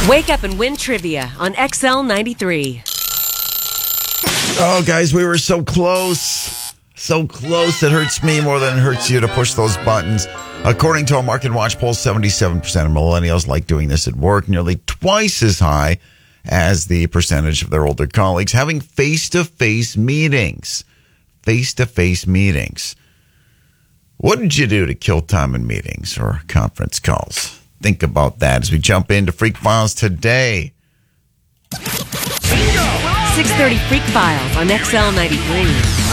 Wake up and win trivia on XL 93. Oh, guys, we were so close. So close. It hurts me more than it hurts you to push those buttons. According to a Market Watch poll, 77% of millennials like doing this at work, nearly twice as high as the percentage of their older colleagues having face-to-face meetings. Face-to-face meetings. What did you do to kill time in meetings or conference calls? Think about that as we jump into Freak Files today. 6:30 Freak Files on XL 93.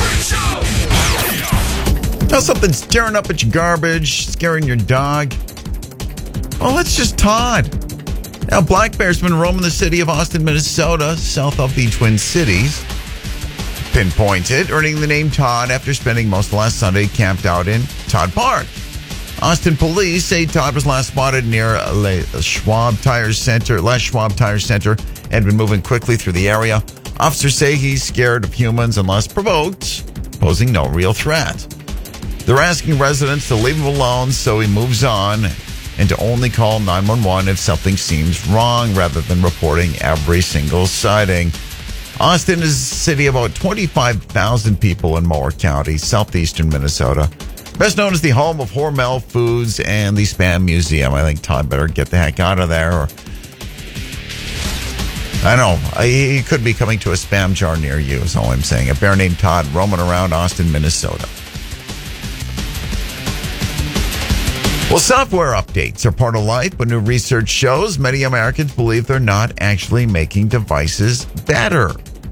Now something's tearing up at your garbage, scaring your dog. Oh, it's just Todd. Now, black bear's been roaming the city of Austin, Minnesota, south of the Twin Cities. Pinpointed, earning the name Todd after spending most of last Sunday camped out in Todd Park. Austin police say Todd was last spotted near Les Schwab Tire Center, and had been moving quickly through the area. Officers say he's scared of humans unless provoked, posing no real threat. They're asking residents to leave him alone so he moves on and to only call 911 if something seems wrong rather than reporting every single sighting. Austin is a city of about 25,000 people in Moore County, southeastern Minnesota. Best known as the home of Hormel Foods and the Spam Museum. I think Todd better get the heck out of there. I know. He could be coming to a spam jar near you, is all I'm saying. A bear named Todd roaming around Austin, Minnesota. Well, software updates are part of life, but new research shows many Americans believe they're not actually making devices better.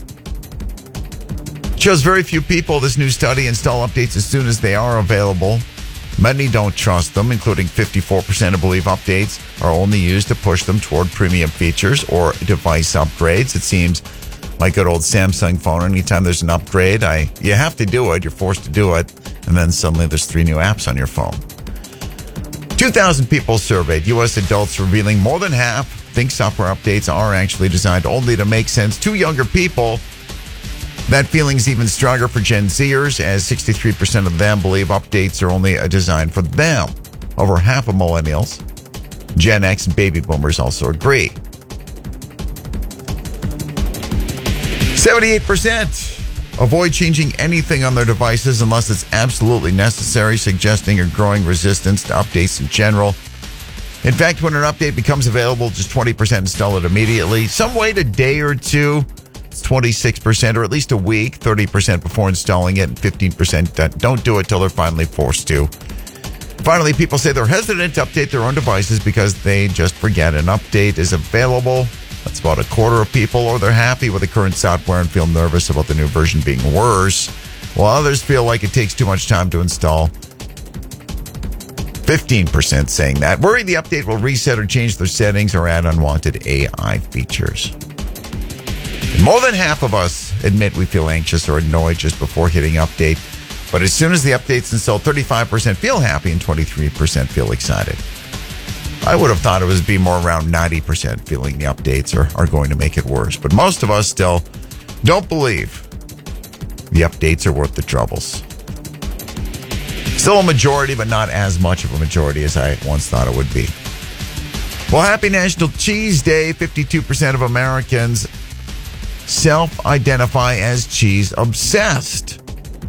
It shows very few people, this new study, install updates as soon as they are available. Many don't trust them, including 54% who believe updates are only used to push them toward premium features or device upgrades. It seems like good old Samsung phone. Anytime there's an upgrade, you have to do it. You're forced to do it. And then suddenly there's 3 new apps on your phone. 2,000 people surveyed, U.S. adults revealing more than half think software updates are actually designed only to make sense to younger people. That feeling's even stronger for Gen Zers, as 63% of them believe updates are only designed for them. Over half of millennials, Gen X, and baby boomers also agree. 78% avoid changing anything on their devices unless it's absolutely necessary, suggesting a growing resistance to updates in general. In fact, when an update becomes available, just 20% install it immediately. Some wait a day or two. It's 26%, or at least a week. 30% before installing it, and 15% don't do it till they're finally forced to. Finally, people say they're hesitant to update their own devices because they just forget an update is available. That's about a quarter of people, or they're happy with the current software and feel nervous about the new version being worse, while others feel like it takes too much time to install. 15% saying that, worried the update will reset or change their settings or add unwanted AI features. More than half of us admit we feel anxious or annoyed just before hitting update, but as soon as the update's installed, 35% feel happy and 23% feel excited. I would have thought it would be more around 90% feeling the updates are going to make it worse. But most of us still don't believe the updates are worth the troubles. Still a majority, but not as much of a majority as I once thought it would be. Well, happy National Cheese Day. 52% of Americans self-identify as cheese obsessed.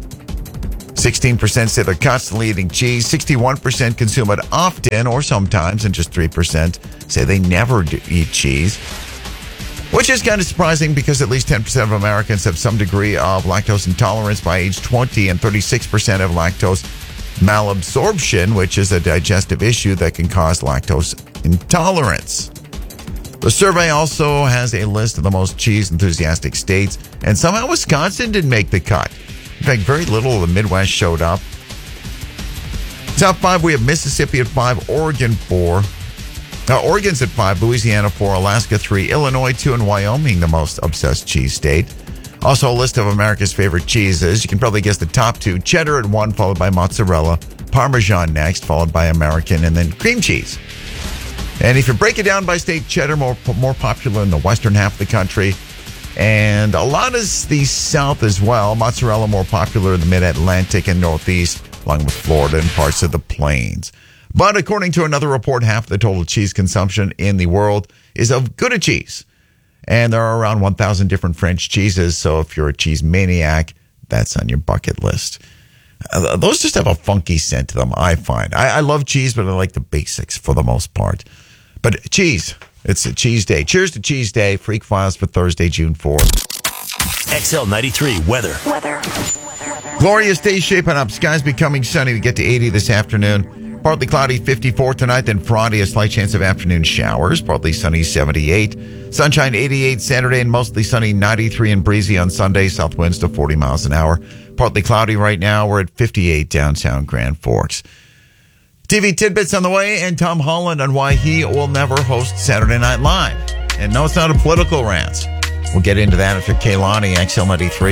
16% say they're constantly eating cheese. 61% consume it often or sometimes, and just 3% say they never eat cheese. Which is kind of surprising because at least 10% of Americans have some degree of lactose intolerance by age 20, and 36% have lactose malabsorption, which is a digestive issue that can cause lactose intolerance. The survey also has a list of the most cheese enthusiastic states, and somehow Wisconsin didn't make the cut. In fact, very little of the Midwest showed up. Top 5, we have Mississippi at 5, Oregon 4. Oregon's at 5, Louisiana 4, Alaska 3, Illinois 2, and Wyoming the most obsessed cheese state. Also a list of America's favorite cheeses. You can probably guess the top 2. Cheddar at 1, followed by mozzarella. Parmesan next, followed by American, and then cream cheese. And if you break it down by state, cheddar more popular in the western half of the country. And a lot is the south as well. Mozzarella more popular in the mid-Atlantic and northeast, along with Florida and parts of the plains. But according to another report, half the total cheese consumption in the world is of Gouda cheese. And there are around 1,000 different French cheeses. So if you're a cheese maniac, that's on your bucket list. Those just have a funky scent to them, I find. I love cheese, but I like the basics for the most part. But cheese, it's a cheese day. Cheers to Cheese Day. Freak Files for Thursday, June 4th. XL93 weather. Glorious day shaping up. Skies becoming sunny. We get to 80 this afternoon. Partly cloudy, 54 tonight. Then Friday, a slight chance of afternoon showers. Partly sunny, 78. Sunshine, 88 Saturday, and mostly sunny, 93 and breezy on Sunday. South winds to 40 miles an hour. Partly cloudy right now. We're at 58 downtown Grand Forks. TV tidbits on the way, and Tom Holland on why he will never host Saturday Night Live. And no, it's not a political rant. We'll get into that after Kaylani, XL93.